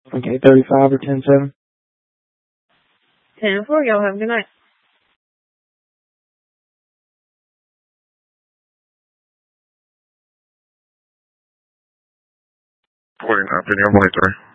Okay, 35 or 10-7? 10-4. Y'all have a good night. 49, Penny, I'm late, 3.